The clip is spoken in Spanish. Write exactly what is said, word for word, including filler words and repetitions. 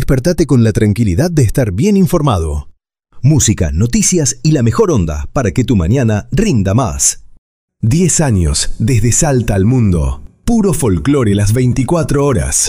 despertate con la tranquilidad de estar bien informado. Música, noticias y la mejor onda para que tu mañana rinda más. diez años desde Salta al mundo. Puro folclore las veinticuatro horas.